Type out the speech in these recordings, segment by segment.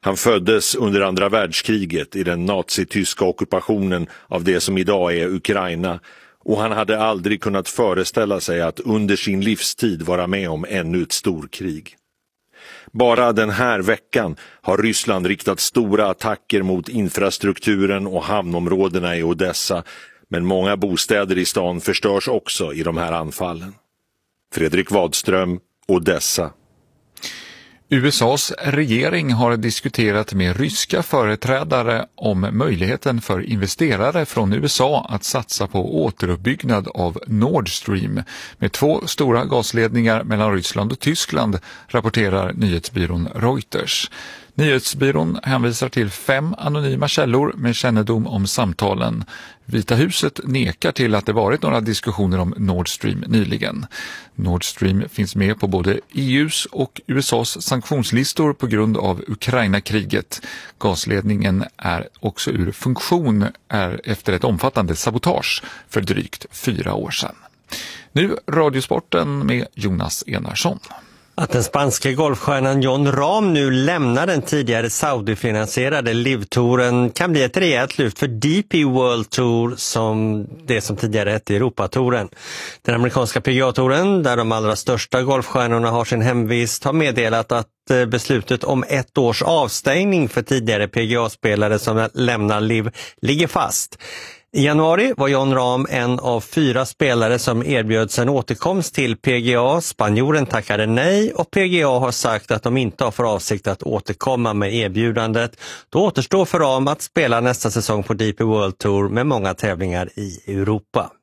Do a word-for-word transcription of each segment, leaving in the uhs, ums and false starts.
Han föddes under andra världskriget i den nazityska ockupationen av det som idag är Ukraina, och han hade aldrig kunnat föreställa sig att under sin livstid vara med om ännu ett storkrig. Bara den här veckan har Ryssland riktat stora attacker mot infrastrukturen och hamnområdena i Odessa, men många bostäder i stan förstörs också i de här anfallen. Fredrik Wadström, Odessa. U S A:s regering har diskuterat med ryska företrädare om möjligheten för investerare från U S A att satsa på återuppbyggnad av Nord Stream med två stora gasledningar mellan Ryssland och Tyskland, rapporterar nyhetsbyrån Reuters. Nyhetsbyrån hänvisar till fem anonyma källor med kännedom om samtalen. Vita huset nekar till att det varit några diskussioner om Nord Stream nyligen. Nord Stream finns med på både E U:s och U S A:s sanktionslistor på grund av Ukraina-kriget. Gasledningen är också ur funktion är efter ett omfattande sabotage för drygt fyra år sedan. Nu Radiosporten med Jonas Enarsson. Att den spanska golfstjärnan Jon Rahm nu lämnar den tidigare Saudi-finansierade Live-touren kan bli ett rejält lyft för D P World Tour, som det som tidigare hette Europatouren. Den amerikanska P G A-touren, där de allra största golfstjärnorna har sin hemvist, har meddelat att beslutet om ett års avstängning för tidigare P G A-spelare som lämnar Live ligger fast. I januari var Jon Rahm en av fyra spelare som erbjöds en återkomst till P G A. Spanjoren tackade nej och P G A har sagt att de inte har för avsikt att återkomma med erbjudandet. Då återstår för Rahm att spela nästa säsong på D P World Tour med många tävlingar i Europa.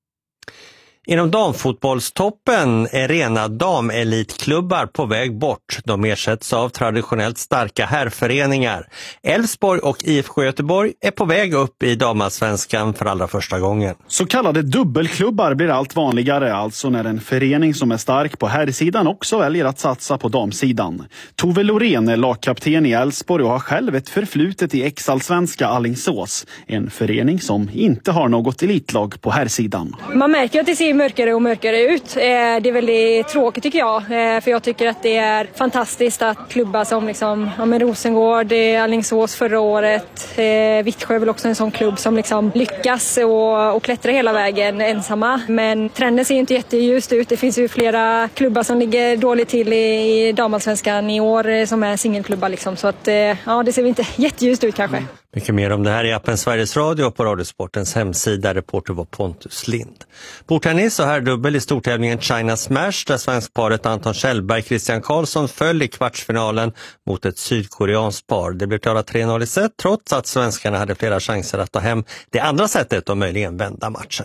Inom damfotbollstoppen är rena damelitklubbar på väg bort. De ersätts av traditionellt starka herrföreningar. Elfsborg och I F K Göteborg är på väg upp i damallsvenskan för allra första gången. Så kallade dubbelklubbar blir allt vanligare, alltså när en förening som är stark på herrsidan också väljer att satsa på damsidan. Tove Lorén är lagkapten i Elfsborg och har själv ett förflutet i ex-allsvenska Alingsås. En förening som inte har något elitlag på herrsidan. Man märker att det ser mörkare och mörkare ut. Det är väldigt tråkigt tycker jag, för jag tycker att det är fantastiskt att klubbar som liksom, ja, med Rosengård, Alingsås förra året, Vittsjö är väl också en sån klubb som liksom lyckas och, och klättrar hela vägen ensamma. Men trenden ser inte jätteljust ut. Det finns ju flera klubbar som ligger dåligt till i, i damallsvenskan i år som är singelklubbar liksom, så att ja, det ser inte jätteljust ut kanske. Mm. Mycket mer om det här i appen Sveriges Radio och på Radiosportens hemsida. Reporter var Pontus Lind. Bordtennis och här dubbel i stortävlingen China Smash, där svenskparet Anton Kjellberg och Christian Karlsson föll i kvartsfinalen mot ett sydkoreanskt par. Det blev klara tre noll i set trots att svenskarna hade flera chanser att ta hem det andra sättet och möjligen vända matchen.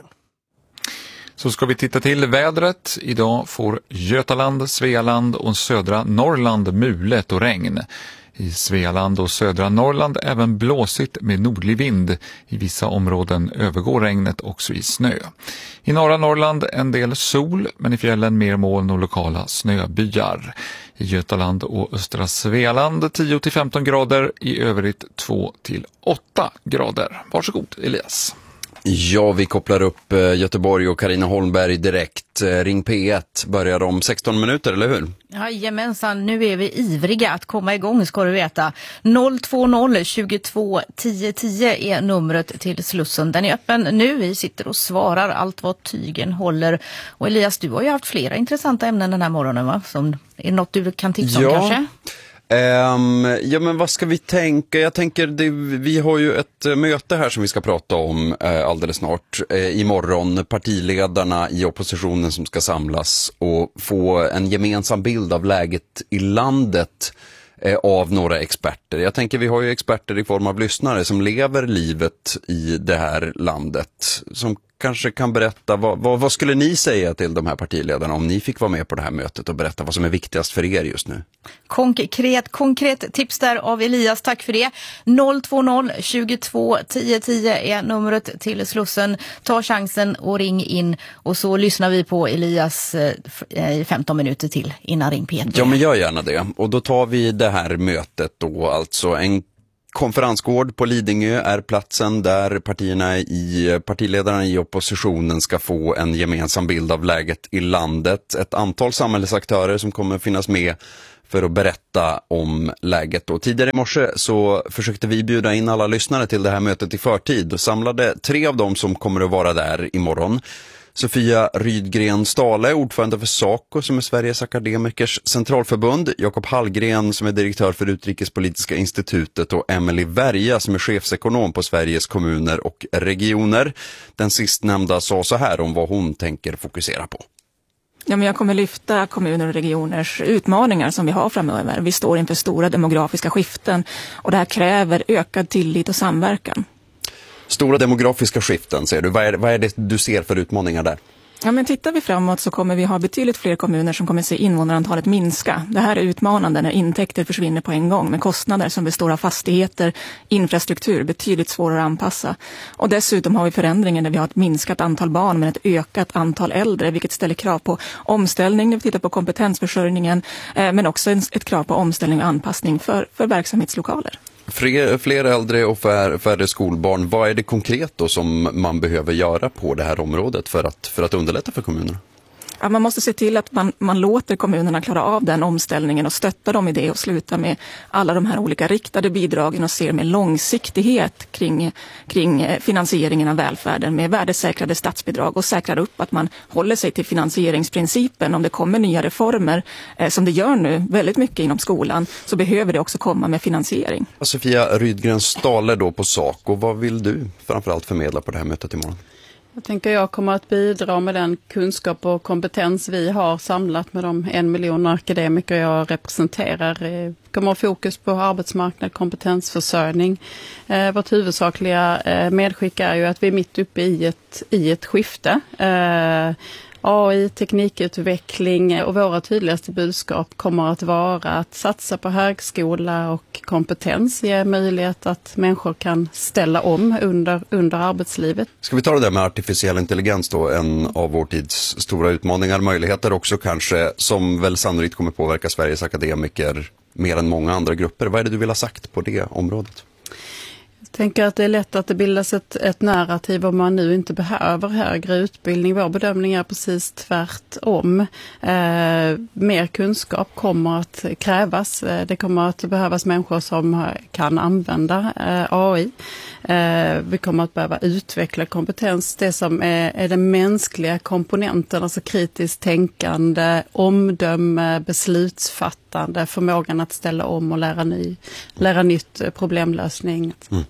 Så ska vi titta till vädret. Idag får Götaland, Svealand och södra Norrland mulet och regn. I Svealand och södra Norrland även blåsigt med nordlig vind. I vissa områden övergår regnet också i snö. I norra Norrland en del sol, men i fjällen mer moln och lokala snöbyar. I Götaland och östra Svealand tio till femton grader, i övrigt två till åtta grader. Varsågod Elias. Ja, vi kopplar upp Göteborg och Carina Holmberg direkt. Ring P ett börjar om sexton minuter, eller hur? Jajamensan, nu är vi ivriga att komma igång, ska du veta. noll två noll tjugotvå tio tio är numret till Slussen. Den är öppen nu, vi sitter och svarar allt vad tygen håller. Och Elias, du har ju haft flera intressanta ämnen den här morgonen, va? Som, är det något du kan tipsa om ja. kanske? Um, ja, men vad ska vi tänka? Jag tänker, det, vi har ju ett möte här som vi ska prata om uh, alldeles snart. Uh, imorgon, partiledarna i oppositionen som ska samlas och få en gemensam bild av läget i landet uh, av några experter. Jag tänker, vi har ju experter i form av lyssnare som lever livet i det här landet, som kanske kan berätta, vad, vad, vad skulle ni säga till de här partiledarna om ni fick vara med på det här mötet och berätta vad som är viktigast för er just nu? Konkret, konkret tips där av Elias, tack för det. noll två noll tjugotvå tio tio är numret till Slussen. Ta chansen och ring in och så lyssnar vi på Elias i femton minuter till innan Ring P ett. Ja, men gör gärna det. Och då tar vi det här mötet då, alltså en konferensgård på Lidingö är platsen där partierna i, partiledarna i oppositionen ska få en gemensam bild av läget i landet. Ett antal samhällsaktörer som kommer finnas med för att berätta om läget. Och tidigare i morse så försökte vi bjuda in alla lyssnare till det här mötet i förtid och samlade tre av dem som kommer att vara där imorgon. Sofia Rydgren Stale, ordförande för SACO som är Sveriges akademikers centralförbund, Jakob Hallgren som är direktör för Utrikespolitiska institutet och Emelie Verja som är chefsekonom på Sveriges kommuner och regioner. Den sistnämnda sa så här om vad hon tänker fokusera på. Ja, men jag kommer lyfta kommuner och regioners utmaningar som vi har framöver. Vi står inför stora demografiska skiften och det här kräver ökad tillit och samverkan. Stora demografiska skiften, säger du. Vad är, vad är det du ser för utmaningar där? Ja, men tittar vi framåt så kommer vi ha betydligt fler kommuner som kommer se invånarantalet minska. Det här är utmanande när intäkter försvinner på en gång med kostnader som består av fastigheter, infrastruktur, betydligt svårare att anpassa. Och dessutom har vi förändringen där vi har ett minskat antal barn men ett ökat antal äldre, vilket ställer krav på omställning när vi tittar på kompetensförsörjningen, eh, men också en, ett krav på omställning och anpassning för, för verksamhetslokaler. Fler, fler äldre och färre, färre skolbarn. Vad är det konkret då som man behöver göra på det här området för att, för att underlätta för kommunerna? Ja, man måste se till att man, man låter kommunerna klara av den omställningen och stötta dem i det och sluta med alla de här olika riktade bidragen och ser med långsiktighet kring, kring finansieringen av välfärden med värdesäkrade statsbidrag och säkrar upp att man håller sig till finansieringsprincipen. Om det kommer nya reformer eh, som det gör nu väldigt mycket inom skolan så behöver det också komma med finansiering. Sofia Rydgren Stale då på SACO, vad vill du framförallt förmedla på det här mötet imorgon? Jag tänker jag kommer att bidra med den kunskap och kompetens vi har samlat med de en miljon akademiker jag representerar. Det kommer att ha fokus på arbetsmarknad, kompetensförsörjning. Eh, vårt huvudsakliga eh, medskick är ju att vi är mitt uppe i ett, i ett skifte. Eh, A I, teknikutveckling och våra tydligaste budskap kommer att vara att satsa på högskola och kompetens, ge möjlighet att människor kan ställa om under, under arbetslivet. Ska vi ta det där med artificiell intelligens då, en av vår tids stora utmaningar, möjligheter också kanske, som väl sannolikt kommer påverka Sveriges akademiker mer än många andra grupper. Vad är det du vill ha sagt på det området? Jag tänker att det är lätt att det bildas ett, ett narrativ om man nu inte behöver högre utbildning. Vår bedömning är precis tvärtom. Eh, mer kunskap kommer att krävas. Eh, det kommer att behövas människor som kan använda eh, A I. Eh, vi kommer att behöva utveckla kompetens. Det som är, är den mänskliga komponenten, alltså kritiskt tänkande, omdöme, beslutsfattande, förmågan att ställa om och lära, ny, lära nytt, problemlösning. Mm.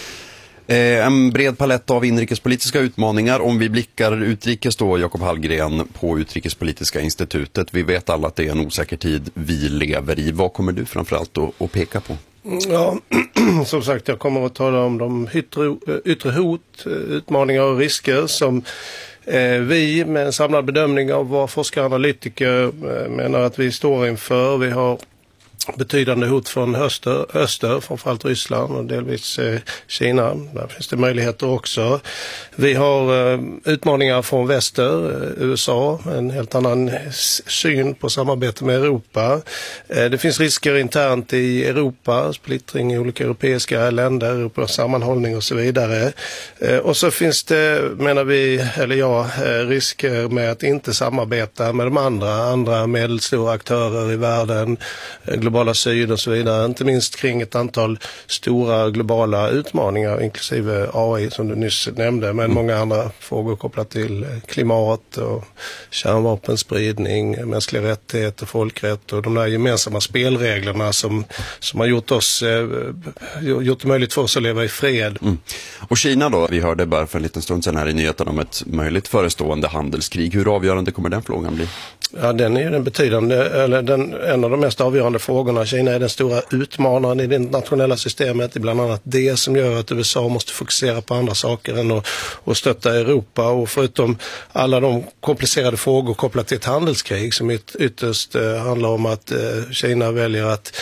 Eh, en bred palett av inrikespolitiska utmaningar. Om vi blickar utrikes då, Jakob Hallgren, på Utrikespolitiska institutet. Vi vet alla att det är en osäker tid vi lever i. Vad kommer du framförallt att, att peka på? Ja, som sagt, jag kommer att tala om de yttre, yttre hot, utmaningar och risker som eh, vi med en samlad bedömning av vad forskare och analytiker eh, menar att vi står inför. Vi har betydande hot från öster, öster framförallt Ryssland och delvis eh, Kina. Där finns det möjligheter också. Vi har eh, utmaningar från väster, eh, U S A, en helt annan syn på samarbete med Europa. Eh, det finns risker internt i Europa, splittring i olika europeiska länder, Europas sammanhållning och så vidare. Eh, och så finns det, menar vi, eller ja, eh, risker med att inte samarbeta med de andra, andra medelstora aktörer i världen, eh, globala syd och så vidare, inte minst kring ett antal stora globala utmaningar inklusive A I som du nyss nämnde, men mm. många andra frågor kopplat till klimat och kärnvapenspridning, mänskliga rättigheter, folkrätt och de där gemensamma spelreglerna som, som har gjort oss eh, gjort det möjligt för oss att leva i fred. Mm. Och Kina då, vi hörde bara för en liten stund sedan här i nyheten om ett möjligt förestående handelskrig. Hur avgörande kommer den frågan bli? Ja, den är ju den betydande, eller den, en av de mest avgörande frågorna. Kina är den stora utmanaren i det internationella systemet. Det är bland annat det som gör att U S A måste fokusera på andra saker än att, att stötta Europa. Och förutom alla de komplicerade frågor kopplat till ett handelskrig som yt, ytterst eh, handlar om att eh, Kina väljer att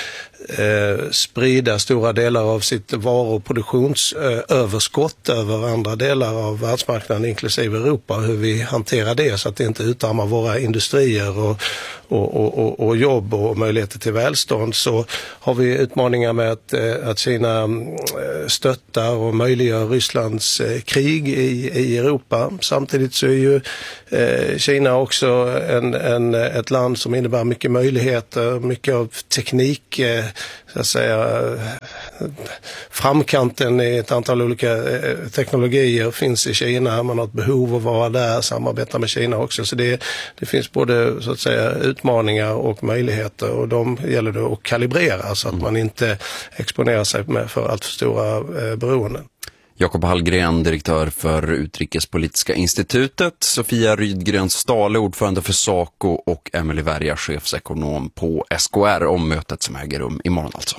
eh, sprida stora delar av sitt varuproduktionsöverskott eh, över andra delar av världsmarknaden inklusive Europa. Hur vi hanterar det så att det inte utarmar våra industrier och, och, och, och, och jobb och möjligheter till välstånd. Så har vi utmaningar med att, eh, att Kina stöttar och möjliggör Rysslands eh, krig i, i Europa. Samtidigt så är ju eh, Kina också en, en, ett land som innebär mycket möjligheter, mycket av teknik, eh, så att säga, framkanten i ett antal olika eh, teknologier finns i Kina. Man har ett behov av att vara där, samarbeta med Kina också. Så det, det finns både så att säga utmaningar och möjligheter, och de gäller då att kalibrera så att man inte exponerar sig med för allt för stora eh, beroenden. Jakob Hallgren, direktör för Utrikespolitiska institutet, Sofia Rydgren Stale, ordförande för SACO, och Emily Verja, chefsekonom på S K R, om mötet som äger rum imorgon alltså.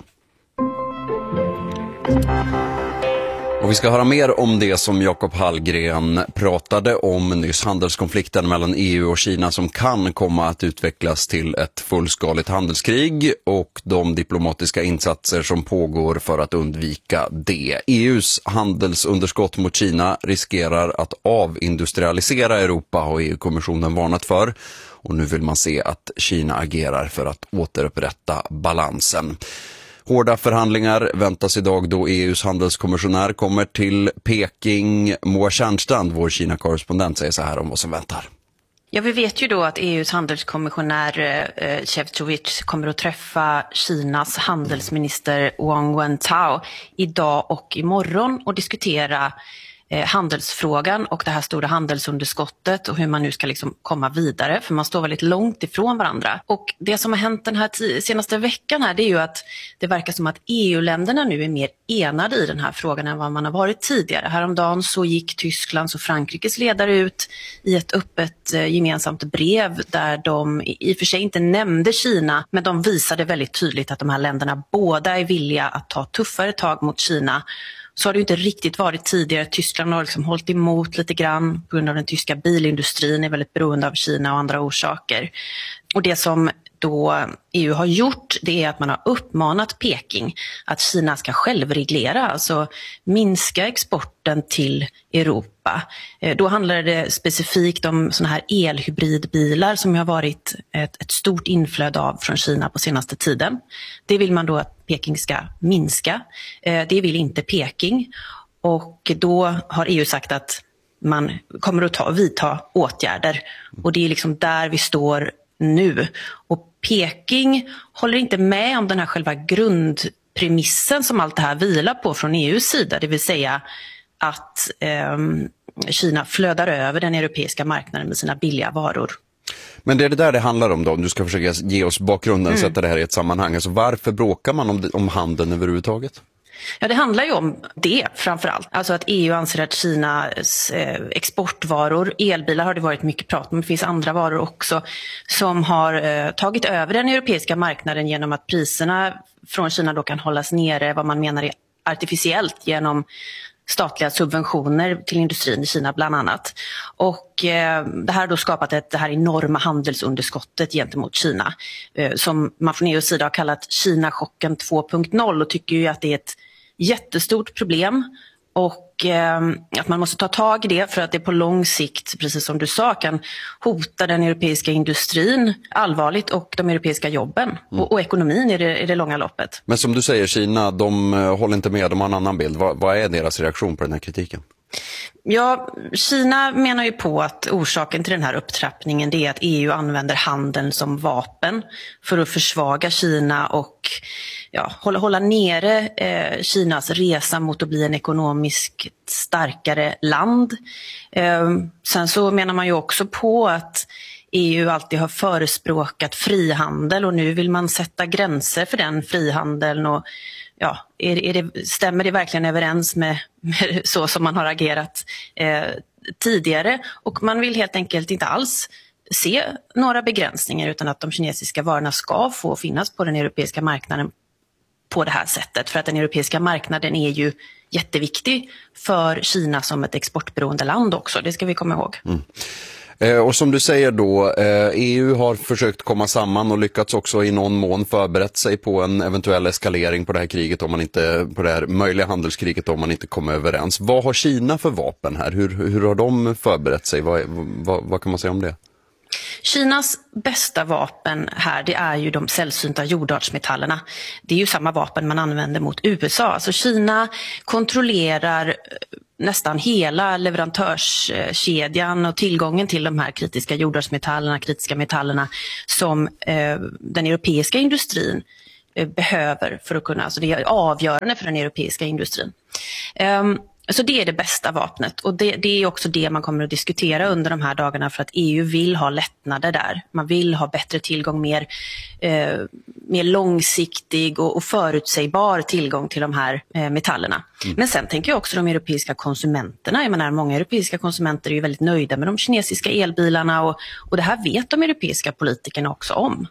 Och vi ska höra mer om det som Jakob Hallgren pratade om nyss, handelskonflikten mellan E U och Kina som kan komma att utvecklas till ett fullskaligt handelskrig, och de diplomatiska insatser som pågår för att undvika det. E U:s handelsunderskott mot Kina riskerar att avindustrialisera Europa, har E U-kommissionen varnat för. Och nu vill man se att Kina agerar för att återupprätta balansen. Hårda förhandlingar väntas idag då E U:s handelskommissionär kommer till Peking. Moa Tjärnstrand, vår Kina-korrespondent, säger så här om vad som väntar. Ja, vi vet ju då att E U:s handelskommissionär eh, Šefčovič kommer att träffa Kinas handelsminister Wang Wentao idag och imorgon och diskutera eh, handelsfrågan och det här stora handelsunderskottet och hur man nu ska liksom komma vidare, för man står väldigt långt ifrån varandra. Och det som har hänt den här t- senaste veckan här, det är ju att det verkar som att E U-länderna nu är mer enade i den här frågan än vad man har varit tidigare. Häromdagen så gick Tysklands och Frankrikes ledare ut i ett öppet eh, gemensamt brev där de i och för sig inte nämnde Kina, men de visade väldigt tydligt att de här länderna båda är villiga att ta tuffare tag mot Kina. Så har det inte riktigt varit tidigare. Tyskland har liksom hållit emot lite grann på grund av den tyska bilindustrin är väldigt beroende av Kina och andra orsaker. Och det som då E U har gjort, det är att man har uppmanat Peking att Kina ska självreglera, alltså minska exporten till Europa. Då handlar det specifikt om såna här elhybridbilar som har varit ett, ett stort inflöde av från Kina på senaste tiden. Det vill man då att Peking ska minska. Det vill inte Peking, och då har E U sagt att man kommer att ta, vidta åtgärder, och det är liksom där vi står nu. Och Peking håller inte med om den här själva grundpremissen som allt det här vilar på från E U:s sida, det vill säga att eh, Kina flödar över den europeiska marknaden med sina billiga varor. Men det är det där det handlar om då, du ska försöka ge oss bakgrunden, mm. sätta det här i ett sammanhang. Alltså varför bråkar man om, om handeln överhuvudtaget? Ja, det handlar ju om det framförallt. Alltså att E U anser att Kinas eh, exportvaror, elbilar har det varit mycket prat om, men det finns andra varor också som har eh, tagit över den europeiska marknaden genom att priserna från Kina då kan hållas nere, vad man menar är artificiellt, genom statliga subventioner till industrin i Kina bland annat. Och eh, det här har då skapat ett, det här enorma handelsunderskottet gentemot Kina eh, som man från E U:s sida har kallat Kina-chocken två punkt noll, och tycker ju att det är ett jättestort problem och eh, att man måste ta tag i det för att det på lång sikt, precis som du sa, kan hota den europeiska industrin allvarligt och de europeiska jobben mm. och, och ekonomin i det, i det långa loppet. Men som du säger, Kina, de håller inte med, de har en annan bild. Vad, vad är deras reaktion på den här kritiken? Ja, Kina menar ju på att orsaken till den här upptrappningen det är att E U använder handeln som vapen för att försvaga Kina och ja, hålla, hålla nere eh, Kinas resa mot att bli en ekonomiskt starkare land. Eh, sen så menar man ju också på att E U alltid har förespråkat frihandel och nu vill man sätta gränser för den frihandeln. Och ja, är, är det, stämmer det verkligen överens med, med så som man har agerat eh, tidigare? Och man vill helt enkelt inte alls se några begränsningar, utan att de kinesiska varorna ska få finnas på den europeiska marknaden på det här sättet. För att den europeiska marknaden är ju jätteviktig för Kina som ett exportberoende land också, det ska vi komma ihåg. Mm. Eh, och som du säger då, eh, E U har försökt komma samman och lyckats också i någon mån förberett sig på en eventuell eskalering på det här kriget, om man inte, på det här möjliga handelskriget om man inte kommer överens. Vad har Kina för vapen här? Hur, hur har de förberett sig? Vad, vad, vad kan man säga om det? Kinas bästa vapen här, det är ju de sällsynta jordartsmetallerna. Det är ju samma vapen man använder mot U S A. Alltså Kina kontrollerar nästan hela leverantörskedjan och tillgången till de här kritiska jordartsmetallerna, kritiska metallerna som eh, den europeiska industrin eh, behöver för att kunna, alltså det är avgörande för den europeiska industrin. Um, Så det är det bästa vapnet, och det, det är också det man kommer att diskutera under de här dagarna, för att E U vill ha lättnader där. Man vill ha bättre tillgång, mer, eh, mer långsiktig och, och förutsägbar tillgång till de här eh, metallerna. Mm. Men sen tänker jag också de europeiska konsumenterna. Jag menar, många europeiska konsumenter är ju väldigt nöjda med de kinesiska elbilarna, och, och det här vet de europeiska politikerna också om.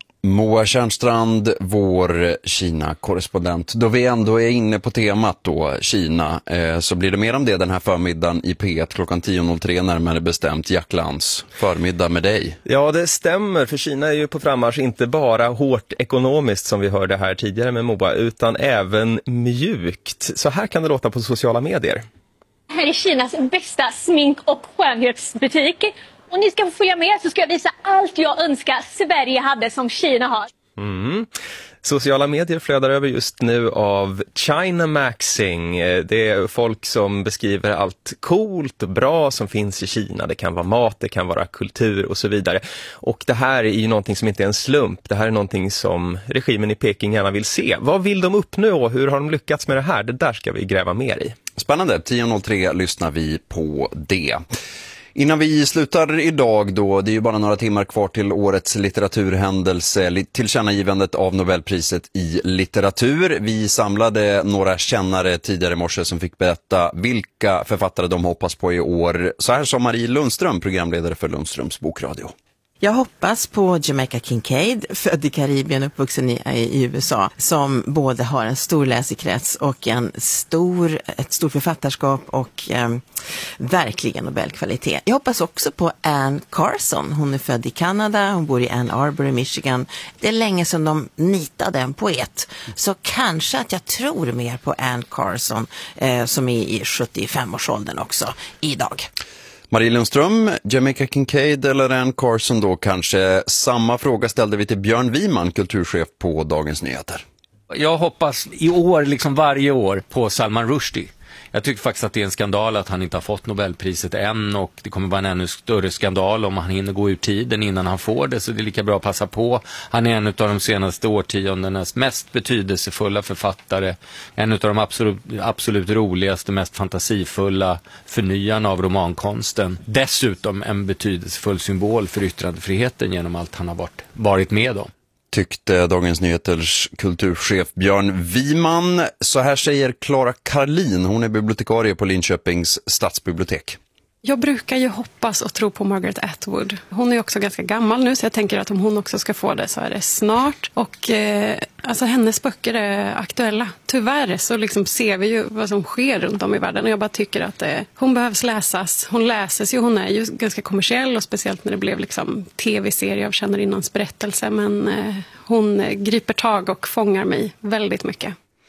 Moa Tjärnstrand, vår Kina-korrespondent. Då vi ändå är inne på temat då, Kina, eh, så blir det mer om det den här förmiddagen i P ett klockan tio noll tre, närmare bestämt. Jack Lantz, förmiddag med dig. Ja, det stämmer, för Kina är ju på frammarsch inte bara hårt ekonomiskt som vi hörde här tidigare med Moa, utan även mjukt. Så här kan det låta på sociala medier. Här är Kinas bästa smink- och skönhetsbutik. Och ni ska få följa med, så ska jag visa allt jag önskar Sverige hade som Kina har. Mm. Sociala medier flödar över just nu av China Maxing. Det är folk som beskriver allt coolt och bra som finns i Kina. Det kan vara mat, det kan vara kultur och så vidare. Och det här är ju någonting som inte är en slump. Det här är någonting som regimen i Peking gärna vill se. Vad vill de uppnå och hur har de lyckats med det här? Det där ska vi gräva mer i. Spännande, tio noll tre lyssnar vi på det. Innan vi slutar idag då, det är ju bara några timmar kvar till årets litteraturhändelse, tillkännagivandet av Nobelpriset i litteratur. Vi samlade några kännare tidigare i morse som fick berätta vilka författare de hoppas på i år. Så här som Marie Lundström, programledare för Lundströms bokradio. Jag hoppas på Jamaica Kincaid, född i Karibien och uppvuxen i, i U S A, som både har en stor läsekrets och en stor, ett stort författarskap och eh, verkligen Nobelkvalitet. Jag hoppas också på Anne Carson. Hon är född i Kanada, hon bor i Ann Arbor i Michigan. Det är länge sedan de nitade en poet. Så kanske att jag tror mer på Anne Carson eh, som är i sjuttiofem-årsåldern också idag. Marie Lundström, Jamaica Kincaid eller Anne Carson då kanske. Samma fråga ställde vi till Björn Wiman, kulturchef på Dagens Nyheter. Jag hoppas i år, liksom varje år, på Salman Rushdie. Jag tycker faktiskt att det är en skandal att han inte har fått Nobelpriset än, och det kommer vara en ännu större skandal om han hinner gå ur tiden innan han får det, så det är lika bra att passa på. Han är en av de senaste årtiondenas mest betydelsefulla författare, en av de absolut, absolut roligaste, mest fantasifulla förnyarna av romankonsten. Dessutom en betydelsefull symbol för yttrandefriheten genom allt han har varit, varit med om. Tyckte Dagens Nyheters kulturchef Björn Wiman. Så här säger Clara Karlin, hon är bibliotekarie på Linköpings stadsbibliotek. Jag brukar ju hoppas och tro på Margaret Atwood. Hon är också ganska gammal nu, så jag tänker att om hon också ska få det så är det snart. Och eh, alltså hennes böcker är aktuella. Tyvärr så liksom ser vi ju vad som sker runt om i världen. Och jag bara tycker att eh, hon behövs läsas. Hon läses ju, hon är ju ganska kommersiell, och speciellt när det blev liksom tv-serie av Kännarinans berättelse. Men eh, hon eh, griper tag och fångar mig väldigt mycket.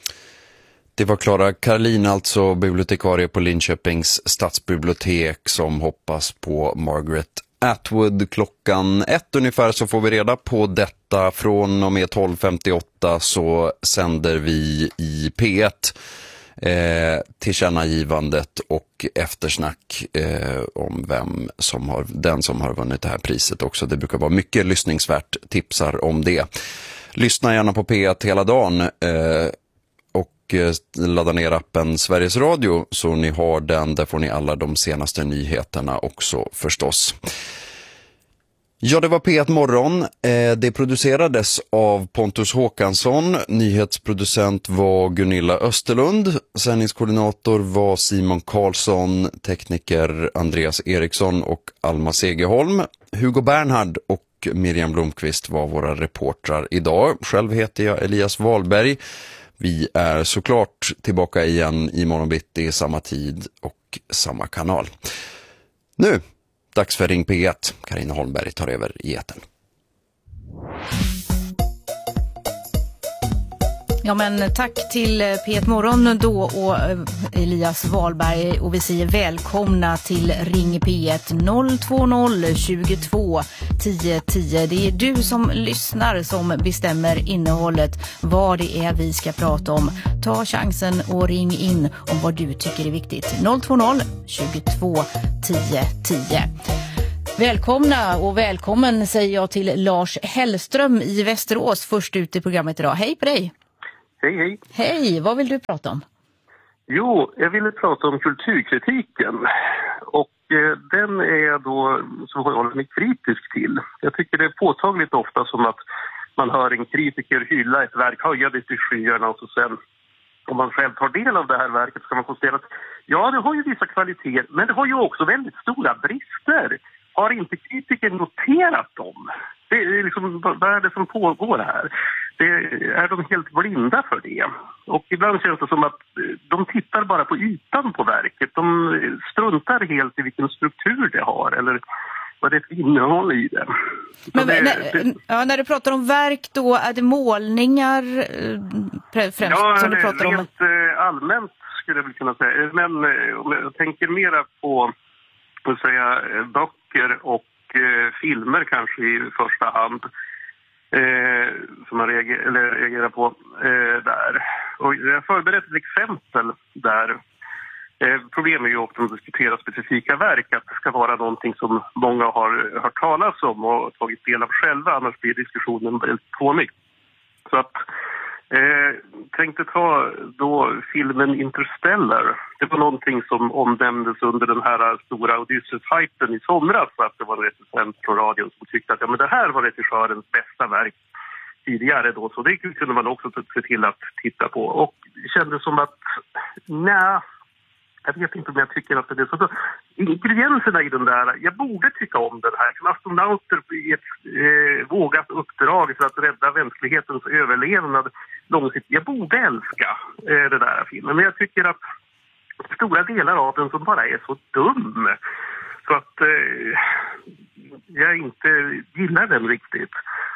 Det var Clara Karlin, alltså bibliotekarie på Linköpings stadsbibliotek, som hoppas på Margaret Atwood. Klockan ett ungefär så får vi reda på detta. Från och med tolv femtioåtta så sänder vi i P ett eh, tillkännagivandet och eftersnack eh, om vem som har, den som har vunnit det här priset också. Det brukar vara mycket lyssningsvärt, tipsar om det. Lyssna gärna på P ett hela dagen. Eh, och ladda ner appen Sveriges Radio så ni har den. Där får ni alla de senaste nyheterna också förstås. Ja, det var P ett morgon. Det producerades av Pontus Håkansson. Nyhetsproducent var Gunilla Österlund. Sändningskoordinator var Simon Karlsson. Tekniker Andreas Eriksson och Alma Segerholm. Hugo Bernhard och Miriam Blomqvist var våra reportrar idag. Själv heter jag Elias Wahlberg. Vi är såklart tillbaka igen i morgon bitti, samma tid och samma kanal. Nu Dags för Ring P ett. Carina Holmberg tar över i etern. Ja, men tack till P ett Morgon då och Elias Wahlberg, och vi säger välkomna till Ring P ett noll två noll tjugotvå tio tio. Det är du som lyssnar som bestämmer innehållet, vad det är vi ska prata om. Ta chansen och ring in om vad du tycker är viktigt. noll två noll tjugotvå tio tio. Välkomna och välkommen säger jag till Lars Hellström i Västerås, först ut i programmet idag. Hej på dig! Hej, hej. Hej, vad vill du prata om? Jo, jag ville prata om kulturkritiken. Och eh, den är jag då, som jag håller mig kritisk till. Jag tycker det är påtagligt ofta som att man hör en kritiker hylla ett verk, höja det till skyarna, och så sen om man själv tar del av det här verket så kan man konstatera att ja, det har ju vissa kvaliteter, men det har ju också väldigt stora brister. Har inte kritiken noterat dem? Det är liksom, vad är det som pågår här? Det, är de helt blinda för det? Och ibland känns det som att de tittar bara på ytan på verket. De struntar helt i vilken struktur det har eller vad det är för innehåll i det. Men, det, när, det ja, när du pratar om verk då, är det målningar främst ja, som du pratar om? Ja, rent allmänt skulle jag väl kunna säga. Men om jag tänker mera på, på säga, böcker och eh, filmer kanske i första hand. Eh, som man reagerar, eller reagerar på eh, där. Och jag har förberett ett exempel där. Eh, problemet är ju ofta att diskutera specifika verk, att det ska vara någonting som många har hört talas om och tagit del av själva, annars blir diskussionen väldigt fånig. Så att eh, tänkte ta då filmen Interstellar. Det var någonting som omnämndes under den här stora Odysseus-hypen i somras, att det var en recensent från radion som tyckte att ja, men det här var regissörens bästa verk tidigare då, så det kunde man också se till att titta på. Och det kändes som att nej, jag vet inte om jag tycker att det är så. så ingredienserna i den där, jag borde tycka om den här. Som astronauter i ett eh, vågat uppdrag för att rädda mänsklighetens överlevnad långsiktigt. Jag borde älska eh, det där filmen, men jag tycker att stora delar av den som bara är så dum. Så att eh, jag inte gillar den riktigt.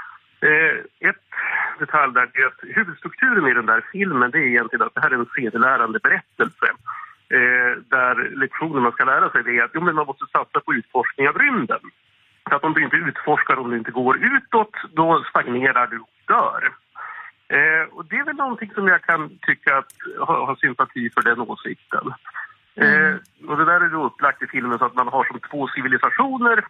Eh, ett detalj där är att huvudstrukturen i den där filmen, det är egentligen att det här är en sedelärande berättelse. Eh, där lektionen man ska lära sig det är att jo, men man måste satsa på utforskning av rymden. Så att om du inte utforskar, om du inte går utåt, då stagnerar du och dör. Eh, och det är väl någonting som jag kan tycka att ha, ha sympati för den åsikten. Mm. Eh, och det där är då upplagt i filmen så att man har som två civilisationer.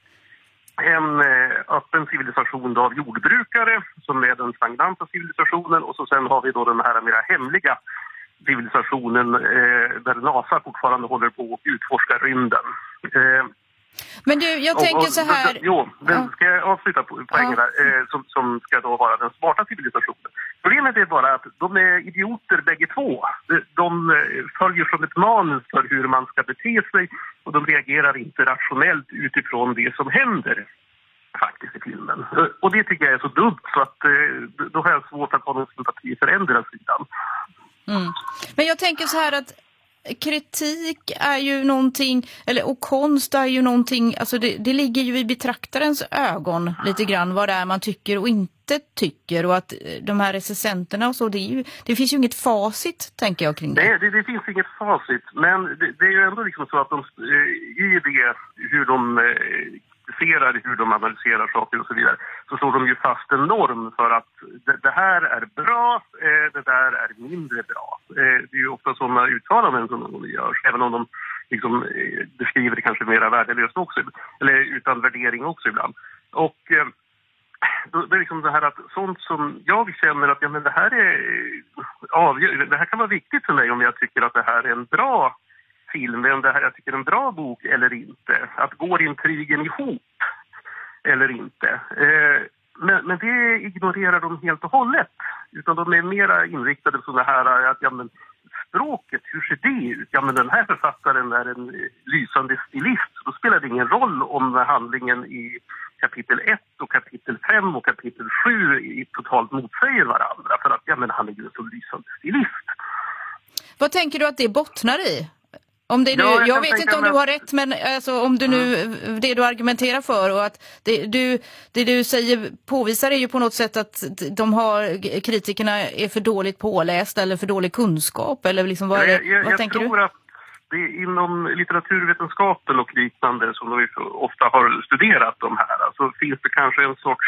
En eh, öppen civilisation av jordbrukare som är den stagnanta civilisationen, och så sen har vi då den här mera hemliga civilisationen eh, där NASA fortfarande håller på att utforska rymden. Eh, Men du, jag och, tänker och, så här... Jo, den ska jag avsluta på poängen ja. där, eh, som, som ska då vara den smarta civilisationen. Problemet är bara att de är idioter bägge två. De, de följer som ett manus för hur man ska bete sig, och de reagerar inte rationellt utifrån det som händer faktiskt i filmen. Och det tycker jag är så dumt, så att eh, då har jag svårt att ha någon sympati för ändra sidan. Mm. Men jag tänker så här att kritik är ju någonting, eller och konst är ju någonting, alltså det, det ligger ju i betraktarens ögon lite grann vad det är man tycker och inte tycker, och att de här recensenterna och så, det, är ju, det finns ju inget facit, tänker jag, kring det. Nej, det, det finns inget facit, men det, det är ju ändå liksom så att de i det hur de ser, hur de analyserar saker och så vidare, så slår de ju fast en norm för att det, det här är bra, det där är mindre bra. Det är ju ofta sådana uttalanden som de gör, även om de liksom beskriver det kanske mer värdelöst också, eller utan värdering också ibland. Och då, det är liksom det här att sånt som jag känner att ja, men det här är avgör, det här kan vara viktigt för mig om jag tycker att det här är en bra film, om det här jag tycker är en bra bok eller inte. Att går intrigen ihop eller inte. Eh, men, men det ignorerar de helt och hållet. Utan de är mera inriktade på sådana här att ja, men språket, hur ser det ut? Ja, men den här författaren är en lysande stilist. Då spelar det ingen roll om handlingen i kapitel ett och kapitel fem och kapitel sju totalt motsäger varandra. För att ja, men han är ju en så lysande stilist. Vad tänker du att det bottnar i? Om det nu, Ja, jag jag kan vet tänka inte om mig- du har rätt, men alltså, om du nu, det du argumenterar för och att det du, det du säger påvisar är ju på något sätt att de har, kritikerna är för dåligt pålästa eller för dålig kunskap, eller liksom vad, är det, jag, jag, vad jag tänker tror du? att det är inom litteraturvetenskapen och liknande som vi så ofta har studerat de här. Alltså finns det kanske en sorts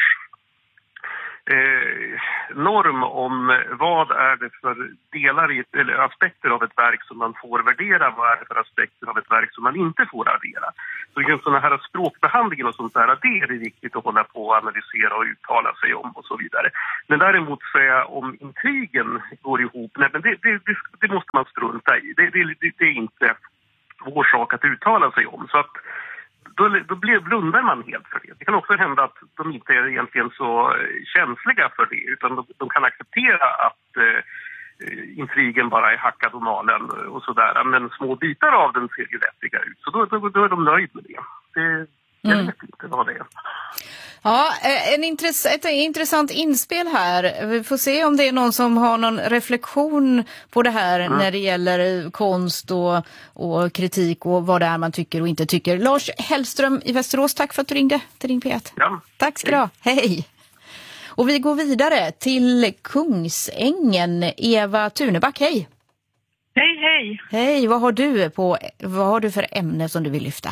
eh, norm om vad är det för delar i ett, eller aspekter av ett verk som man får värdera, vad är det för aspekter av ett verk som man inte får värdera. Så just sådana här språkbehandlingen och sånt där, det är det viktigt att hålla på och analysera och uttala sig om och så vidare. Men däremot säga om intrigen går ihop, nej, men det, det, det, det måste man strunta i. Det, det, det är inte vår sak att uttala sig om. Så att då, då blir, blundar man helt för det. Det kan också hända att de inte är egentligen så känsliga för det, utan de, de kan acceptera att eh, intrigen bara är hackad och malen och sådär. Men små bitar av den ser ju vettiga ut. Så då, då, då är de nöjd med det. det jag Mm. vet inte vad det är. Ja, en intress- ett intressant inspel här. Vi får se om det är någon som har någon reflektion på det här Mm. när det gäller konst och, och kritik och vad det är man tycker och inte tycker. Lars Hellström i Västerås, tack för att du ringde till Ring P ett. Ja. Tack ska du ha. Hej! Och vi går vidare till Kungsängen. Eva Tuneback, hej! Hej, hej! Hej, vad har du på, vad har du för ämne som du vill lyfta?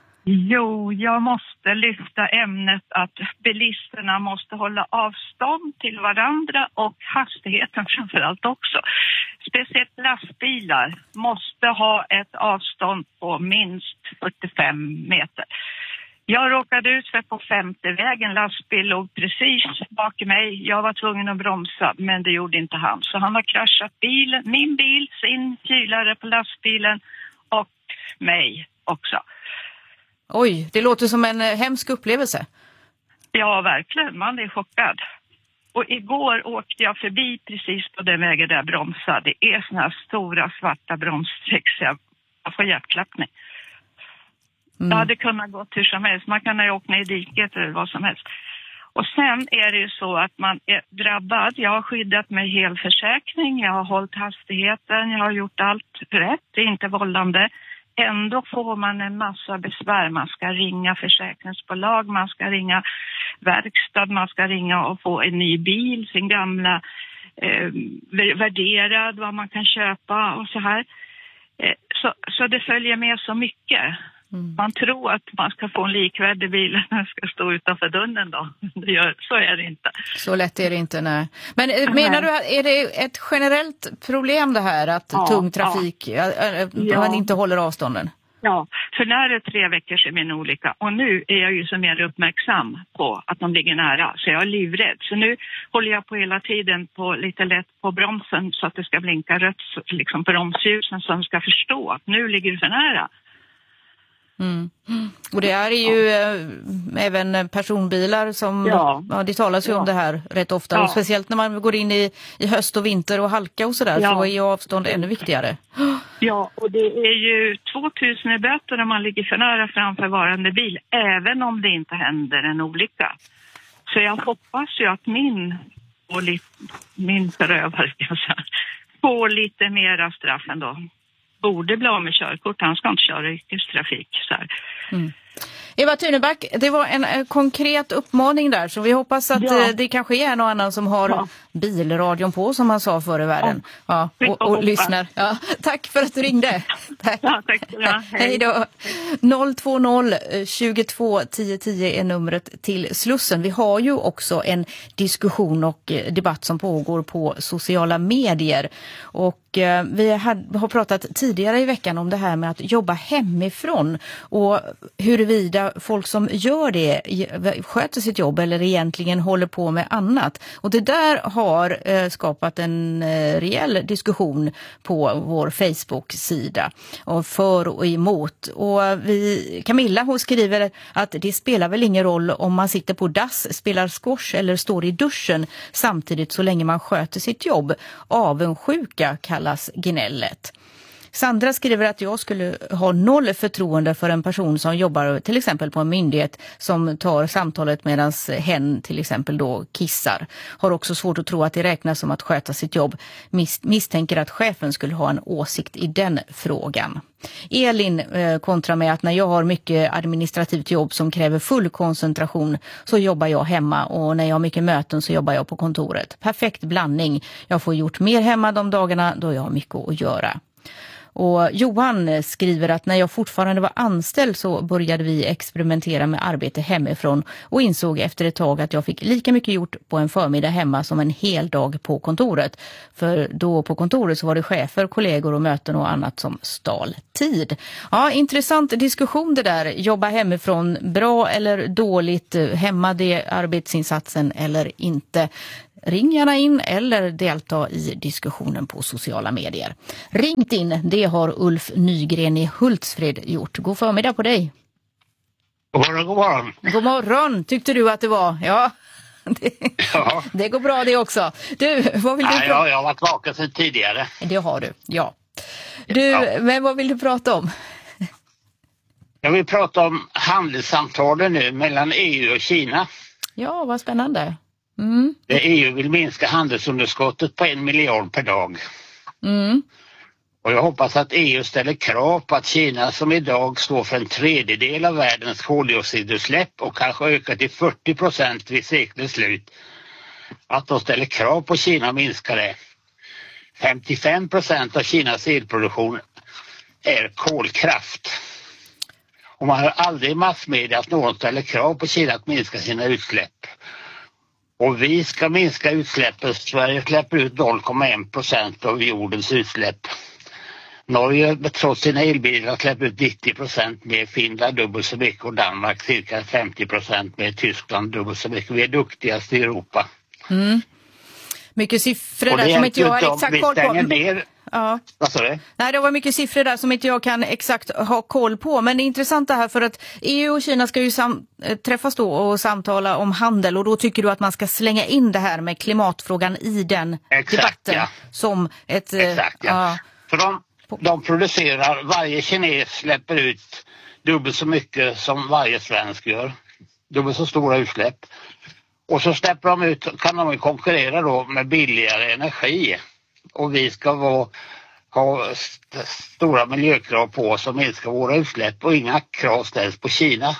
Jo, jag måste lyfta ämnet att bilisterna måste hålla avstånd till varandra och hastigheten framförallt också. Speciellt lastbilar måste ha ett avstånd på minst fyrtiofem meter. Jag råkade ut för på femte vägen, lastbil låg precis bak mig. Jag var tvungen att bromsa, men det gjorde inte han. Så han har kraschat bilen, min bil, sin kylare på lastbilen och mig också. Oj, det låter som en hemsk upplevelse. Ja, verkligen. Man är chockad. Och igår åkte jag förbi precis på den vägen där jag bromsade. Det är såna här stora svarta bromssträck så jag får hjärtklappning. Mm. Jag hade kunnat gå hur som helst. Man kan ha åkt ner i diket eller vad som helst. Och sen är det ju så att man är drabbad. Jag har skyddat mig hel försäkring. Jag har hållit hastigheten. Jag har gjort allt rätt. Det är inte vållande. Ändå får man en massa besvär. Man ska ringa försäkringsbolag, man ska ringa verkstad, man ska ringa och få en ny bil, sin gamla eh, värderad, vad man kan köpa och så här. Eh, så, så det följer med så mycket. Mm. Man tror att man ska få en likvärdig bil när man ska stå utanför dörren då. Det gör, så är det inte. Så lätt är det inte, nej. Men nej. Menar du att är det ett generellt problem det här att ja, tung trafik, ja. Ja. man inte håller avstånden? Ja, för när det är tre veckor sedan min olycka och nu är jag ju så mer uppmärksam på att de ligger nära så jag är livrädd. Så nu håller jag på hela tiden på lite lätt på bromsen så att det ska blinka rött liksom på bromsljusen så de ska förstå att nu ligger det för nära. Mm. Och det är ju ja. äh, även personbilar som, ja, ja det talas ju ja. om det här rätt ofta. Ja. Och speciellt när man går in i, i höst och vinter och halka och sådär ja. så är ju avstånd ännu viktigare. Ja, och det är ju tvåtusen i böter när man ligger för nära framför varande bil, även om det inte händer en olycka. Så jag hoppas ju att min, och lite, min förövare får lite mera straff ändå. Borde bli av med körkort, han ska inte köra yrkestrafik. Så här. Mm. Eva Tuneback, det var en, en konkret uppmaning där så vi hoppas att ja. det kanske är en och annan som har ja. bilradion på som man sa förr i världen ja. Ja, och, och, och lyssnar. Ja. Tack för att du ringde. Tack. Ja, tack. Ja, hej. Hej då. noll två noll tjugotvå tio tio är numret till Slussen. Vi har ju också en diskussion och debatt som pågår på sociala medier och eh, vi har, har pratat tidigare i veckan om det här med att jobba hemifrån och huruvida folk som gör det sköter sitt jobb eller egentligen håller på med annat. Och det där har eh, skapat en eh, rejäl diskussion på vår Facebook-sida och för och emot. Och vi, Camilla hon skriver att det spelar väl ingen roll om man sitter på dass, spelar squash eller står i duschen samtidigt så länge man sköter sitt jobb. Avundsjuka kallas gnället. Sandra skriver att jag skulle ha noll förtroende för en person som jobbar till exempel på en myndighet som tar samtalet medan hen till exempel då kissar. Har också svårt att tro att det räknas som att sköta sitt jobb. Mis- misstänker att chefen skulle ha en åsikt i den frågan. Elin eh, kontra med att när jag har mycket administrativt jobb som kräver full koncentration så jobbar jag hemma, och när jag har mycket möten så jobbar jag på kontoret. Perfekt blandning. Jag får gjort mer hemma de dagarna då jag har mycket att göra. Och Johan skriver att när jag fortfarande var anställd så började vi experimentera med arbete hemifrån och insåg efter ett tag att jag fick lika mycket gjort på en förmiddag hemma som en hel dag på kontoret. För då på kontoret så var det chefer, kollegor och möten och annat som stal tid. Ja, intressant diskussion det där. Jobba hemifrån, bra eller dåligt, hämma det arbetsinsatsen eller inte. Ring gärna in eller delta i diskussionen på sociala medier. Ringt in, det har Ulf Nygren i Hultsfred gjort. God förmiddag på dig. God morgon, god morgon. God morgon, tyckte du att det var? Ja, det, ja. det går bra det också. Du, vad vill du ja, prata om? Ja, jag har varit vaken sedan tidigare. Det har du, ja. Du, ja. Men vad vill du prata om? Jag vill prata om handelssamtalen nu mellan E U och Kina. Ja, vad spännande. Mm. Där E U vill minska handelsunderskottet på en miljard per dag. Mm. Och jag hoppas att E U ställer krav på att Kina, som idag står för en tredjedel av världens koldioxidutsläpp och kanske ökar till fyrtio procent vid seklets slut, att de ställer krav på Kina att minska det. femtiofem procent av Kinas elproduktion är kolkraft. Och man har aldrig i massmedia att någon ställer krav på Kina att minska sina utsläpp. Och vi ska minska utsläppen. Sverige släpper ut noll komma en procent av jordens utsläpp. Norge, trots sina elbilar, släpper ut nittio procent mer, Finland dubbelt så mycket och Danmark cirka femtio procent mer, Tyskland dubbelt så mycket. Vi är duktigast i Europa. Mm. Mycket siffror där som inte jag har exakt koll på. Ner. Ja. Vad sa du? Nej, det var mycket siffror där som inte jag kan exakt ha koll på. Men det är intressant det här, för att E U och Kina ska ju sam- träffas då och samtala om handel. Och då tycker du att man ska slänga in det här med klimatfrågan i den exakt, debatten. Ja. Som ett... Exakt, ja. Uh, För de, de producerar, varje kines släpper ut dubbelt så mycket som varje svensk gör. Dubbelt så stora utsläpp. Och så släpper de ut, kan de konkurrera då med billigare energi. Och vi ska vara, ha st- stora miljökrav på oss som minskar våra utsläpp, och inga krav ställs på Kina.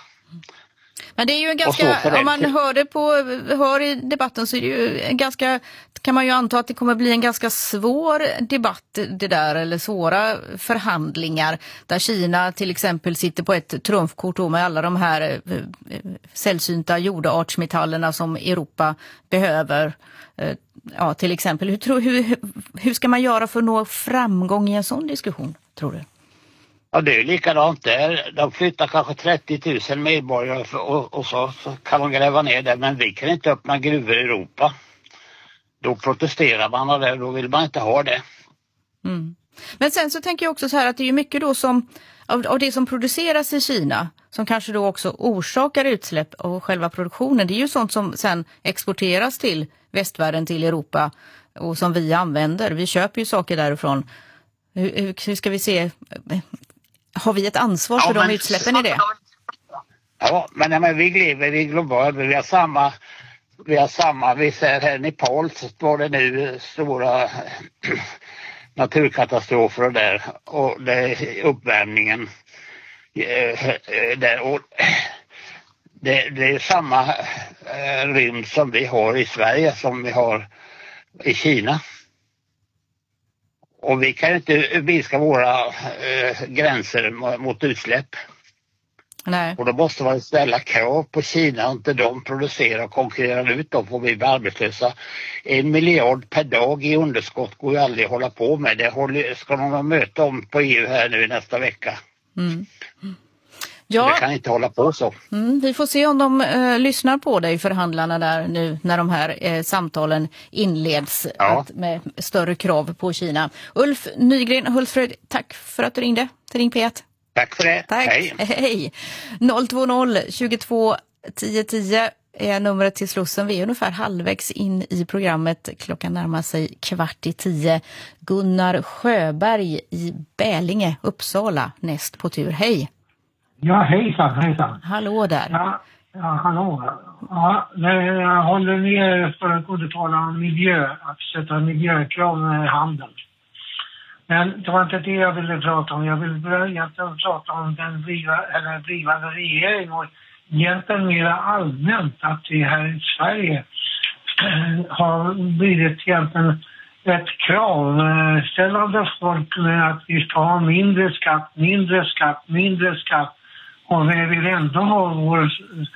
Men det är ju en ganska, om man hör det på, hör i debatten så är det ju en ganska, kan man ju anta att det kommer bli en ganska svår debatt det där, eller svåra förhandlingar där Kina till exempel sitter på ett trumfkort med alla de här sällsynta jordartsmetallerna som Europa behöver. Ja, till exempel. Hur, tror, hur, hur ska man göra för att nå framgång i en sån diskussion, tror du? Ja, det är likadant där. De flyttar kanske trettio tusen medborgare för, och, och så, så kan de gräva ner det. Men vi kan inte öppna gruvor i Europa. Då protesterar man och det, då vill man inte ha det. Mm. Men sen så tänker jag också så här att det är mycket då som, av, av det som produceras i Kina som kanske då också orsakar utsläpp av själva produktionen. Det är ju sånt som sen exporteras till västvärlden, till Europa, och som vi använder. Vi köper ju saker därifrån. Hur, hur, hur ska vi se? Har vi ett ansvar för ja, de utsläppen i det? Ja, men, men vi lever i globalt. Vi har samma, vi har samma, vi ser här i Nepal så var det nu stora naturkatastrofer och där, och det är uppvärmningen där, och det, det är samma eh, rymd som vi har i Sverige som vi har i Kina. Och vi kan inte minska våra eh, gränser mot utsläpp. Nej. Och då måste man ställa krav på Kina, inte de producerar och konkurrerar ut dem, får vi bli arbetslösa. En miljard per dag i underskott går ju aldrig att hålla på med. Det håller, ska de möta om på E U här nu nästa vecka. Mm. Ja. Det kan inte hålla på så. Mm, vi får se om de eh, lyssnar på dig, förhandlarna där nu när de här eh, samtalen inleds, ja. att, med större krav på Kina. Ulf Nygren Hultsfred, tack för att du ringde till Ring P ett. Tack för det. Tack. Hej. Hej. noll två noll tjugotvå tio tio är numret till Slussen. Vi är ungefär halvvägs in i programmet. Klockan närmar sig kvart i tio. Gunnar Sjöberg i Bälinge, Uppsala, näst på tur. Hej! Ja, hejsan, hejsan. Hallå där. Ja, ja hallå. Ja, jag håller ner för att kunna tala om miljö, att sätta miljökrav i handeln. Men det var inte det jag ville prata om. Jag ville egentligen prata om den bliva, eller blivande regering och egentligen mer allmänt att vi här i Sverige äh, har blivit egentligen ett kravställande folk med att vi ska ha mindre skatt, mindre skatt, mindre skatt. Och vi vill ändå ha vår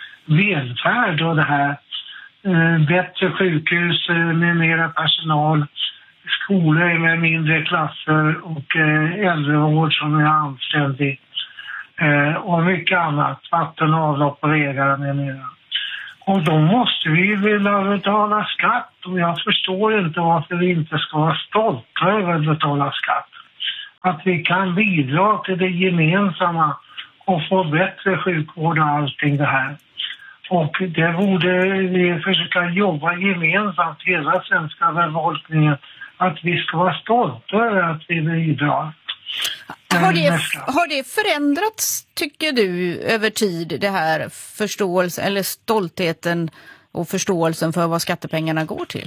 välfärd och det här. Äh, bättre sjukhus med mera personal, skolor med mindre klasser och äh, äldrevård som är anständig. Eh, och mycket annat, vatten, avlopp och vägar med mera. Och då måste vi vilja betala skatt och jag förstår inte varför vi inte ska vara stolta över att betala skatt. Att vi kan bidra till det gemensamma och få bättre sjukvård och allting det här. Och det borde vi försöka jobba gemensamt, hela svenska befolkningen, att vi ska vara stolta över att vi bidrar. Har det, har det förändrats, tycker du, över tid, det här förståelsen eller stoltheten och förståelsen för vad skattepengarna går till?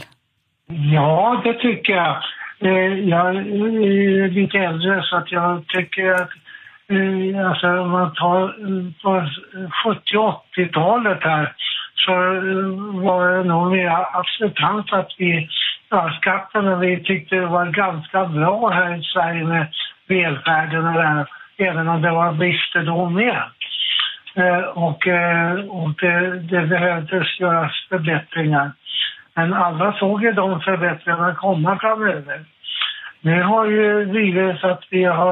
Ja, det tycker jag. Jag är lite äldre så att jag tycker att alltså, om man tar på sjuttio- och åttiotalet här så var det nog mer acceptant att vi ja, skatterna vi tyckte det var ganska bra här i Sverige med välfärden och där, även om det var brister då med. Eh, och eh, och det, det behövdes göras förbättringar. Men alla såg ju de förbättringarna komma framöver. Nu har ju blivit så att vi har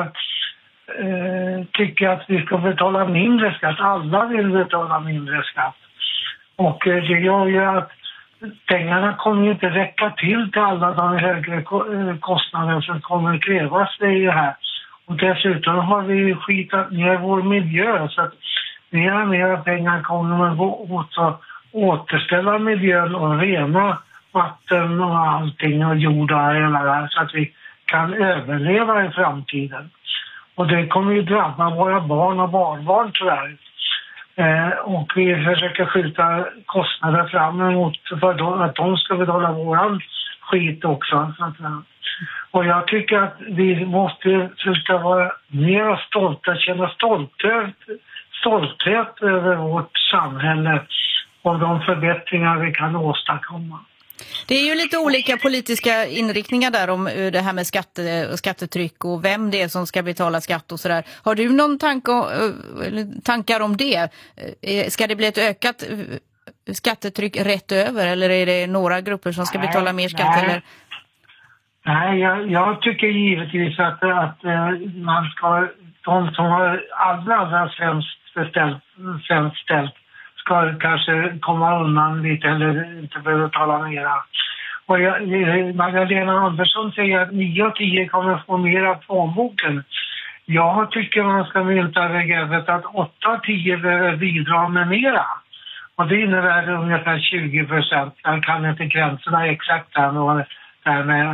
eh, tycker att vi ska betala mindre skatt. Alla vill betala mindre skatt. Och eh, det gör ju att pengarna kommer inte räcka till till alla de högre kostnader som kommer krävas i det här. Och dessutom har vi skitat ner vår miljö så att mer och mer pengar kommer att gå åt att återställa miljön och rena vatten och allting och jord och hela det här så att vi kan överleva i framtiden. Och det kommer ju drabba våra barn och barnbarn tyvärr. Eh, och vi försöker skjuta kostnader fram emot för då, att de ska betala våran skit också. Så att, och jag tycker att vi måste försöka vara mer stolta, känna stolthet, stolthet över vårt samhälle och de förbättringar vi kan åstadkomma. Det är ju lite olika politiska inriktningar där om det här med skatte, skattetryck och vem det är som ska betala skatt och sådär. Har du någon tanke, tankar om det? Ska det bli ett ökat skattetryck rätt över eller är det några grupper som ska betala nej, mer skatt? Nej, eller? nej jag, jag tycker givetvis att, att man ska, de som har allra, allra sämst ställt, sämst ställt ska kanske komma undan lite eller inte behöva tala mera. Och jag, Magdalena Andersson säger att nio av tio kommer få mer av plånboken. Jag tycker man ska mynta begreppet att åtta av tio behöver bidra med mera. Och det innebär ungefär tjugo procent. Jag kan inte gränserna exakt här med, där med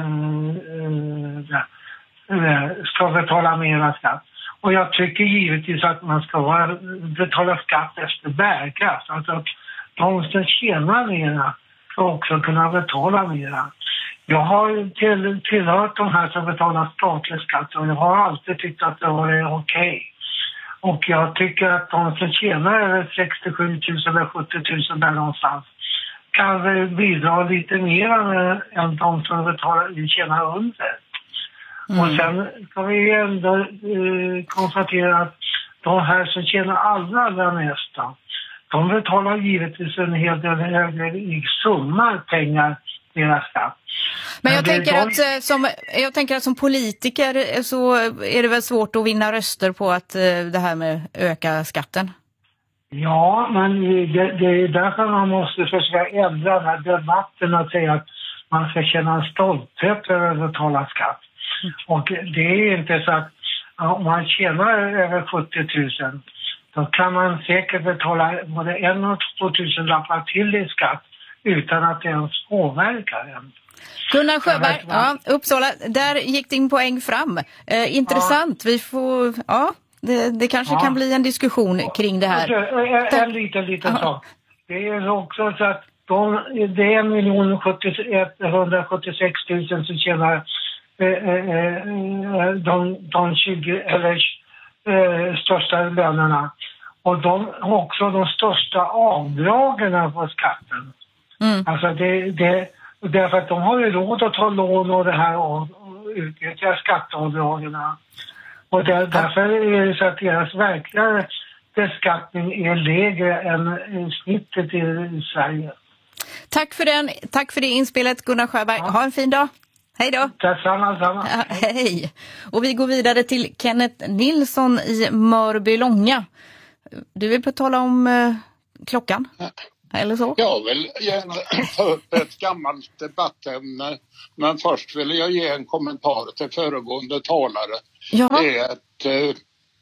äh, ska betala mera skatt. Och jag tycker givetvis att man ska vara, betala skatt efter bärkraft. Alltså att de som tjänar mera ska också kunna betala mera. Jag har till, tillhört de här som betalar statlig skatt och jag har alltid tyckt att det var okej. Okay. Och jag tycker att de som tjänar över sextiosju tusen eller sjuttio tusen där någonstans kan bidra lite mer än de som betalar, tjänar under. Mm. Och sen kan vi ändå eh, konstatera att de här som tjänar allra, allra mest, de betalar givetvis en hel del högre summa pengar deras skatt. Men jag, Men tänker de... att, som, jag tänker att som politiker så är det väl svårt att vinna röster på att det här med öka skatten? Ja, men det, det är därför man måste försöka ändra den här debatten och säga att man ska känna en stolthet över att betala skatt. Och det är inte så att om man tjänar över sjuttio tusen då kan man säkert betala både en och två tusen lappar till i skatt utan att det ens påverkar en. Gunnar Sjöberg, ja, Uppsala, där gick din poäng fram. Eh, intressant, ja. Vi får, ja, det, det kanske ja. kan bli en diskussion kring det här. En, en liten, liten sak. Det är också så att de, det är en miljon etthundrasjuttiosex tusen som tjänar eh, eh, de, de tjugo eller eh, största lönerna. Och de har också de största avdragen på skatten. Mm. Alltså det, det, därför att de har ju råd att ta lån och det här och, och utnyttja skatteavdragen. Och där, därför är det så att deras verkliga beskattning är lägre än snittet i, i Sverige. Tack för den. Tack för det inspelet, Gunnar Sjöberg. Ja. Ha en fin dag. Hej då. Detsamma, samma. Ja, hej. Och vi går vidare till Kenneth Nilsson i Mörbylånga. Du vill på tala om eh, klockan? Ja. Eller så? Jag vill gärna ta upp ett gammalt debattämne. Men först vill jag ge en kommentar till föregående talare. Ja. Det är att eh,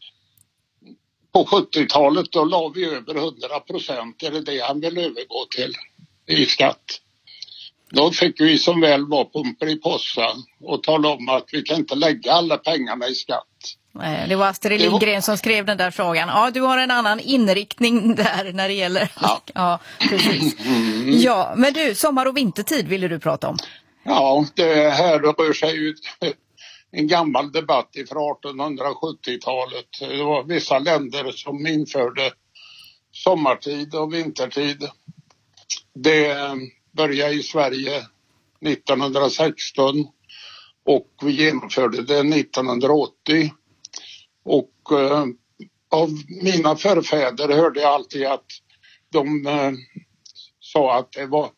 på sjuttiotalet då la vi över hundra procent. Är det det han vill övergå till i skatt? Då fick vi som väl var Pomperipossa och tala om att vi kan inte lägga alla pengarna i skatt. Det var Astrid Lindgren var... som skrev den där frågan. Ja, du har en annan inriktning där när det gäller... Ja, ja precis. Mm. Ja, men du, sommar- och vintertid ville du prata om. Ja, det här rör sig ju en gammal debatt från artonhundrasjuttiotalet. Det var vissa länder som införde sommartid och vintertid. Det började i Sverige nittonhundrasexton och vi genomförde det nittonhundraåttio. Och eh, av mina förfäder hörde jag alltid att de eh, sa att det var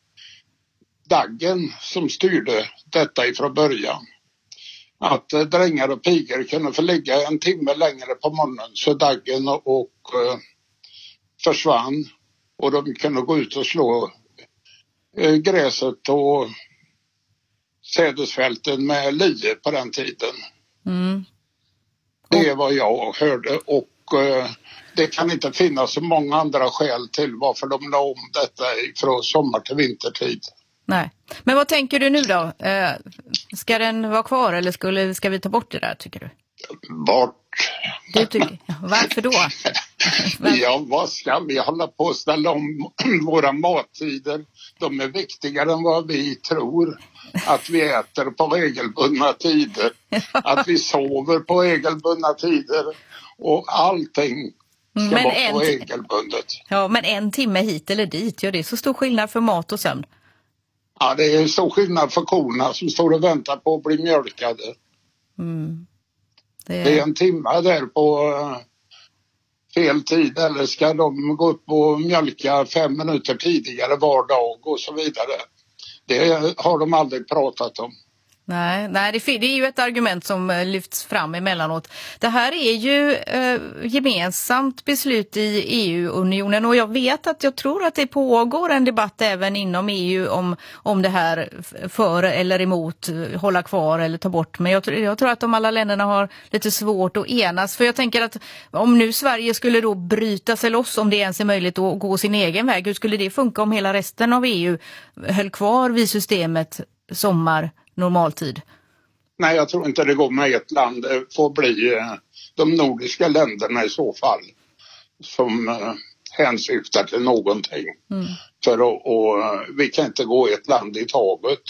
daggen som styrde detta ifrån början. Att eh, drängar och pigor kunde få ligga en timme längre på morgonen så daggen och, och eh, försvann. Och de kunde gå ut och slå eh, gräset och sädesfälten med lie på den tiden. Mm. Det är vad jag hörde och eh, det kan inte finnas så många andra skäl till varför de la om detta från sommar till vintertid. Nej, men vad tänker du nu då? Eh, ska den vara kvar eller skulle, ska vi ta bort det där tycker du? Bort. Du tycker, varför då? Varför? Ja, vad ska vi hålla på att ställa om våra mattider? De är viktigare än vad vi tror. Att vi äter på regelbundna tider. Att vi sover på regelbundna tider. Och allting ska men vara en, på regelbundet. Ja, men en timme hit eller dit, ja, det är så stor skillnad för mat och sömn. Ja, det är stor skillnad för korna som står och väntar på att bli mjölkade. Mm. Det, är... det är en timme där på uh, fel tid. Eller ska de gå upp och mjölka fem minuter tidigare var dag och så vidare. Det har de aldrig pratat om. Nej, nej det, det är ju ett argument som lyfts fram emellanåt. Det här är ju eh, gemensamt beslut i E U-unionen och jag vet att jag tror att det pågår en debatt även inom E U om, om det här för eller emot, hålla kvar eller ta bort. Men jag, jag tror att de alla länderna har lite svårt att enas. För jag tänker att om nu Sverige skulle då bryta sig loss, om det ens är möjligt att gå sin egen väg, hur skulle det funka om hela resten av E U höll kvar vid systemet sommar normaltid? Nej, jag tror inte det går med ett land. Det får bli eh, de nordiska länderna i så fall som eh, hänsyftar till någonting. Mm. För att, och, vi kan inte gå ett land i taget.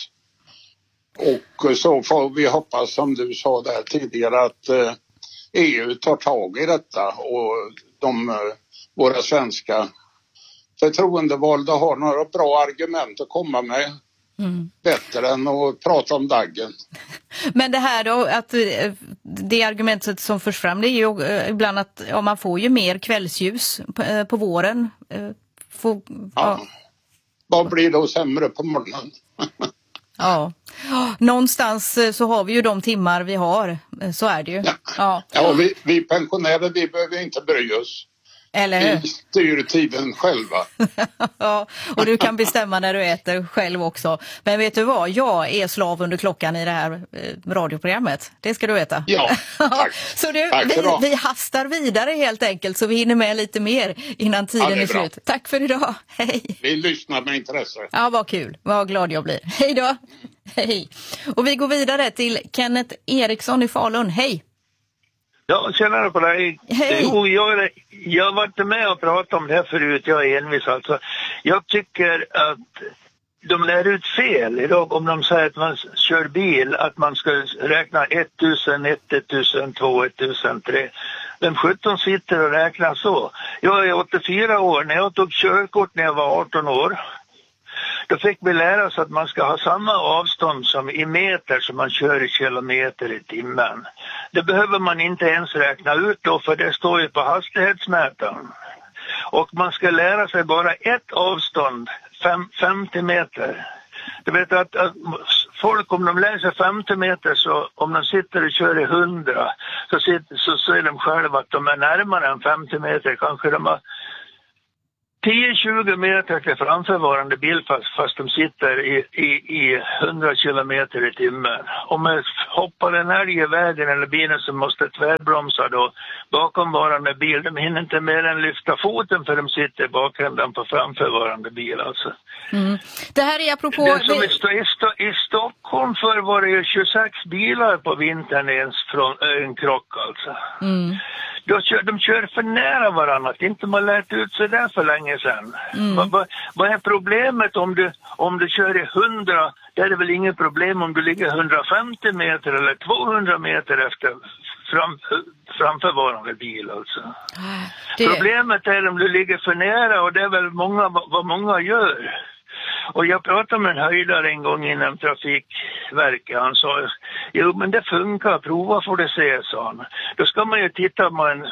Och så får vi hoppas, som du sa där tidigare, att eh, E U tar tag i detta och de, eh, våra svenska förtroendevalda har några bra argument att komma med. Mm. Bättre än att prata om daggen. Men det här då, att det argumentet som förs fram, det är ju ibland att ja, man får ju mer kvällsljus på, på våren. Får, ja. Ja. Vad blir då sämre på morgonen? Ja, någonstans så har vi ju de timmar vi har, så är det ju. Ja, ja. ja vi, vi pensionärer, vi behöver inte bry oss. Eller hur? Vi styr tiden själva. Ja, och du kan bestämma när du äter själv också. Men vet du vad? Jag är slav under klockan i det här eh, radioprogrammet. Det ska du veta. Ja, tack. Så du, tack vi, vi hastar vidare helt enkelt så vi hinner med lite mer innan tiden ja, är, är slut. Tack för idag. Hej. Vi lyssnar med intresse. Ja, vad kul. Vad glad jag blir. Hej då. Hej. Och vi går vidare till Kenneth Eriksson i Falun. Hej. Ja, tjänare på dig. Hej. Jo, jag, jag har varit med och pratat om det här förut. Jag är envis alltså. Jag tycker att de lär ut fel idag om de säger att man kör bil. Att man ska räkna tusen, tusen två, tusen tre. Vem sjutton sitter och räknar så? Jag är åttiofyra år. När jag tog körkort när jag var arton år. Då fick vi lära oss att man ska ha samma avstånd som i meter som man kör i kilometer i timmen. Det behöver man inte ens räkna ut då, för det står ju på hastighetsmätaren. Och man ska lära sig bara ett avstånd, fem, femtio meter. Du vet att, att folk, om de läser femtio meter, så om de sitter och kör i hundra så, sitter, så ser de själva att de är närmare än femtio meter. Kanske de har tio till tjugo meter till framförvarande bil fast, fast de sitter i, i, i hundra kilometer i timmen. Om man hoppar en älg i vägen eller bilen som måste tvärbromsa då, bakomvarande bil, de hinner inte mer än lyfta foten för de sitter bakhändan på framförvarande bil alltså. Mm. Det här är apropå... Det som i, Sto- i, Sto- I Stockholm för var det ju tjugosex bilar på vintern ens från en krock alltså. Mm. De kör, de kör för nära varandra, inte man lät ut sig där för länge sedan. Mm. Vad, vad, vad är problemet om du, om du kör i hundra? Det är det väl inget problem om du ligger hundrafemtio meter eller tvåhundra meter efter fram, framförvarande bil alltså. Det... Problemet är om du ligger för nära, och det är väl många, vad många gör. Och jag pratade med en höjdare en gång inom Trafikverket. Han sa, jo men det funkar, prova får det se, sa han. Då ska man ju titta på en,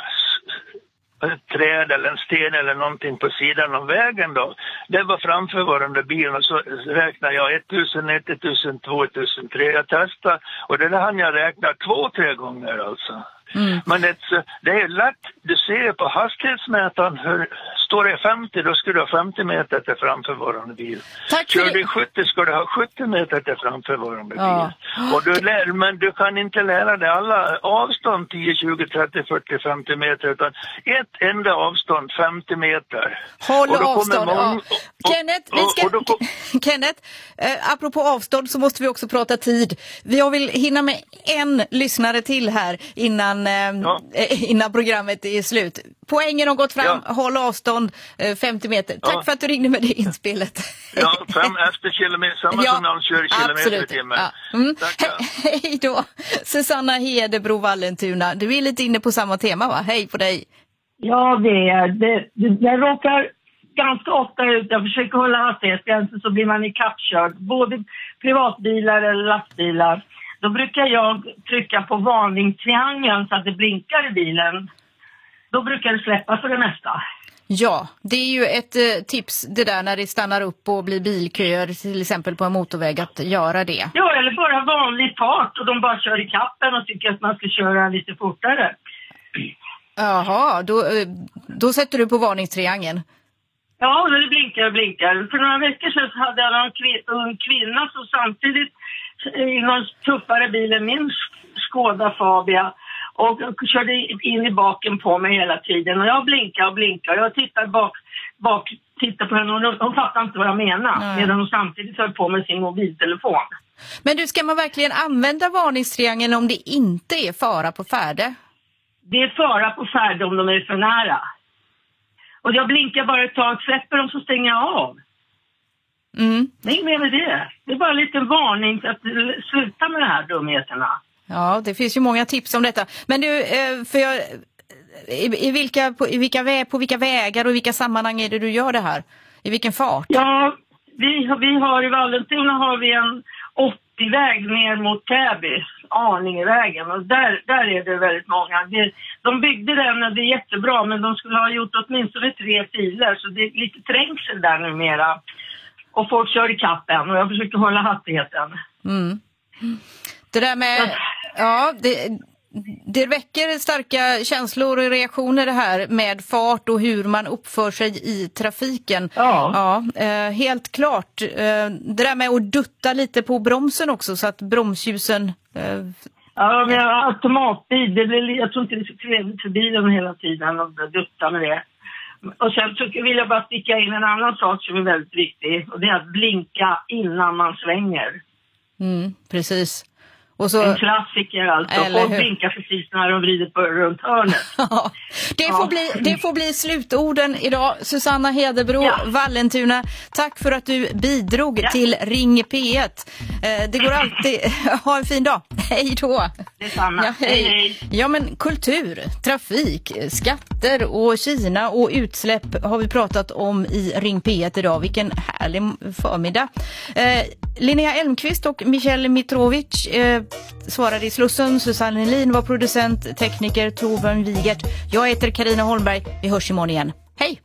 ett träd eller en sten eller någonting på sidan av vägen då. Det var framförvarande bilen, och så räknar jag tusen, tusen två, tusen tre. Jag testade och det där hann jag räkna två, tre gånger alltså. Mm. Men det, det är lätt, du ser på hastighetsmätaren hur står det femtio, då ska du ha femtio meter till framförvarande bil. Tack Kör du sjuttio ska du ha sjuttio meter till framförvarande bil. Ja. Och du lär, men du kan inte lära dig alla avstånd tio, tjugo, trettio, fyrtio, femtio meter, utan ett enda avstånd femtio meter. Håll och då avstånd. Mång... Ja. Och, Kenneth, vi ska... och, och kom... Kenneth eh, apropå avstånd så måste vi också prata tid. Jag vill hinna med en lyssnare till här innan, eh, ja. innan programmet är slut. Poängen har gått fram, ja. Håll avstånd eh, femtio meter. Tack ja. för att du ringde med det inspelet. Ja, fem efter kilometer, samma ja, som någon kör kilometer i timmen. Ja. Mm. He- hej då. Susanna Hedebro Vallentuna, du är lite inne på samma tema va? Hej på dig. Ja, det är det. Jag råkar ganska ofta ut, jag försöker hålla hastighetsgränsen så blir man ikappkörd. Både privatbilar eller lastbilar. Då brukar jag trycka på varningstriangeln så att det blinkar i bilen. Då brukar det släppa för det mesta. Ja, det är ju ett eh, tips det där när det stannar upp och blir bilköer till exempel på en motorväg att göra det. Ja, eller bara vanlig fart och de bara kör i kappen och tycker att man ska köra lite fortare. Jaha, då, eh, då sätter du på varningstriangeln. Ja, det blinkar och blinkar. För några veckor sedan hade jag en kvin- en kvinna som samtidigt i någon tuffare bil än min Skoda Fabia och körde in i baken på mig hela tiden. Och jag blinkade och blinkade. Jag tittade bak, bak tittade på henne och hon fattade inte vad jag menade. Mm. Medan hon samtidigt höll på med sin mobiltelefon. Men du, ska man verkligen använda varningstriangeln om det inte är fara på färde? Det är fara på färde om de är för nära. Och jag blinkar bara ett tag, släpper dem så stänger jag av. Mm. Nej, men med det. Det är bara en liten varning att sluta med de här dumheterna. Ja, det finns ju många tips om detta. Men du, för jag, i, i vilka, på, i vilka vä, på vilka vägar och i vilka sammanhang är det du gör det här? I vilken fart? Ja, vi, vi har i Vallentuna har vi en åttio-väg ner mot Täby, Arningevägen. Och där, där är det väldigt många. Det, de byggde den och det är jättebra, men de skulle ha gjort åtminstone tre filer. Så det är lite trängsel där numera. Och folk kör i kappen och jag försöker hålla hastigheten. Mm. Det där med... Ja, det, det väcker starka känslor och reaktioner det här med fart och hur man uppför sig i trafiken. Ja. Ja, eh, helt klart. Eh, det där med att dutta lite på bromsen också så att bromsljusen... Eh, Ja, men automatbil, det blir, jag tror inte det är så trevligt för bilen hela tiden att dutta med det. Och sen så vill jag bara sticka in en annan sak som är väldigt viktig. Och det är att blinka innan man svänger. Mm, precis. Och så, en klassiker alltså. Folk blinkar precis när de vrider på runt hörnet. det, får ja. bli, det får bli slutorden idag. Susanna Hederbro, ja. Vallentuna. Tack för att du bidrog ja. till Ring P ett. Eh, det går alltid... ha en fin dag. Hej då. Detsamma. Ja, hej. Hej, hej. Ja, men kultur, trafik, skatter och Kina och utsläpp har vi pratat om i Ring P ett idag. Vilken härlig förmiddag. Eh, Linnea Elmqvist och Michel Mitrovic eh, svarade i Slussen. Susanne Nelin var producent, tekniker Torbjörn Wigert. Jag heter Carina Holmberg. Vi hörs imorgon igen. Hej!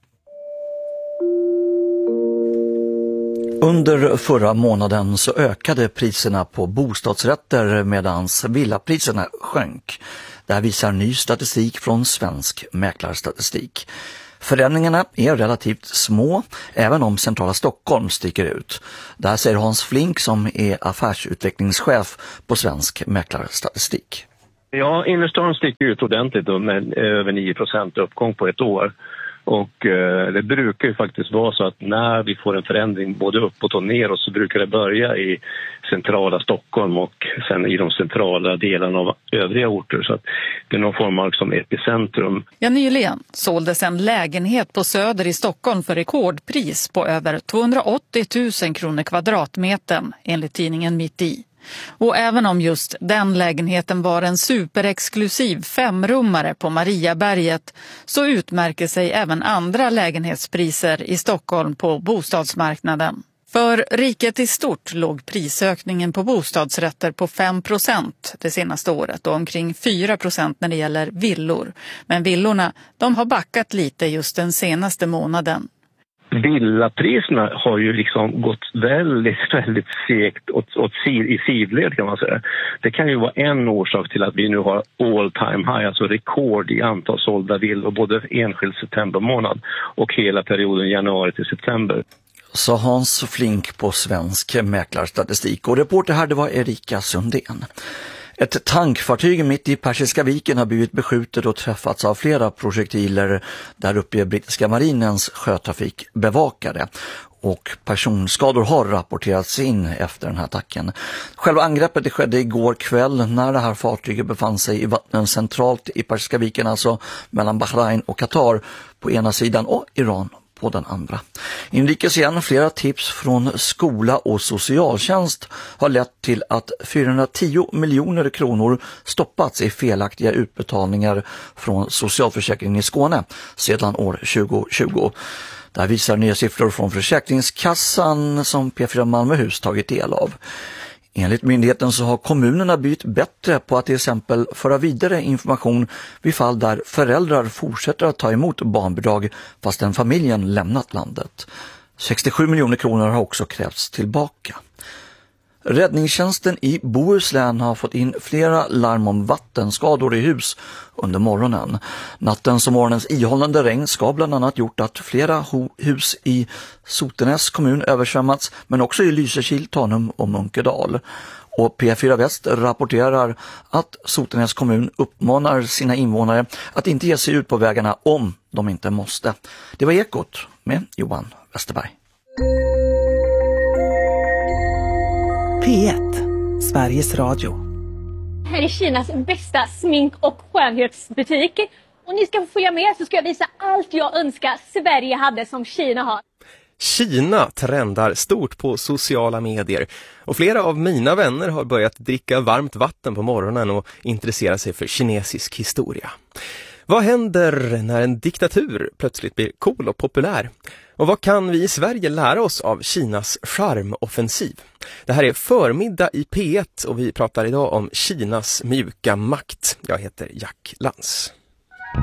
Under förra månaden så ökade priserna på bostadsrätter medan villapriserna sjönk. Det här visar ny statistik från Svensk mäklarstatistik. Förändringarna är relativt små, även om centrala Stockholm sticker ut. Där säger Hans Flink som är affärsutvecklingschef på Svensk mäklarstatistik. Ja, innerstan sticker ut ordentligt då, med över nio procent uppgång på ett år. Och eh, det brukar ju faktiskt vara så att när vi får en förändring både uppåt och neråt så brukar det börja i centrala Stockholm och sen i de centrala delarna av övriga orter. Så att det är någon form av som epicentrum. Ja, nyligen såldes en lägenhet på Söder i Stockholm för rekordpris på över tvåhundraåttio tusen kronor kvadratmetern enligt tidningen Mitt i. Och även om just den lägenheten var en superexklusiv femrummare på Mariaberget så utmärker sig även andra lägenhetspriser i Stockholm på bostadsmarknaden. För riket i stort låg prisökningen på bostadsrätter på fem procent det senaste året och omkring fyra procent när det gäller villor. Men villorna, de har backat lite just den senaste månaden. Villapriserna har ju liksom gått väldigt, väldigt segt åt, åt sid, i sidled kan man säga. Det kan ju vara en orsak till att vi nu har all time high, alltså rekord i antal sålda villor, både enskild septembermånad och hela perioden januari till september. Så Hans Flink på Svensk mäklarstatistik. Och reporter här det var Erika Sundén. Ett tankfartyg mitt i Persiska viken har blivit beskjutet och träffats av flera projektiler där uppe i brittiska marinens sjötrafikbevakare. Och personskador har rapporterats in efter den här attacken. Själva angreppet det skedde igår kväll när det här fartyget befann sig i vattnen centralt i Persiska viken, alltså mellan Bahrain och Qatar på ena sidan och Iran på den andra. Inrikes igen, flera tips från skola och socialtjänst har lett till att fyrahundratio miljoner kronor stoppats i felaktiga utbetalningar från socialförsäkringen i Skåne sedan år tjugo tjugo. Där visar nya siffror från Försäkringskassan som P fyra Malmöhus tagit del av. Enligt myndigheten så har kommunerna blivit bättre på att till exempel föra vidare information vid fall där föräldrar fortsätter att ta emot barnbidrag fastän familjen lämnat landet. sextiosju miljoner kronor har också krävts tillbaka. Räddningstjänsten i Bohuslän har fått in flera larm om vattenskador i hus under morgonen. Nattens och morgonens ihållande regn ska bland annat gjort att flera hus i Sotenäs kommun översvämmats, men också i Lysekil, Tanum och Munkedal. Och P fyra Väst rapporterar att Sotenäs kommun uppmanar sina invånare att inte ge sig ut på vägarna om de inte måste. Det var Ekot med Johan Westerberg. P ett, Sveriges Radio. Här är Kinas bästa smink- och skönhetsbutik. Och ni ska få följa med så ska jag visa allt jag önskar Sverige hade som Kina har. Kina trendar stort på sociala medier och flera av mina vänner har börjat dricka varmt vatten på morgonen och intressera sig för kinesisk historia. Vad händer när en diktatur plötsligt blir cool och populär? Och vad kan vi i Sverige lära oss av Kinas charmoffensiv? Det här är Förmiddag i P ett och vi pratar idag om Kinas mjuka makt. Jag heter Jack Lantz.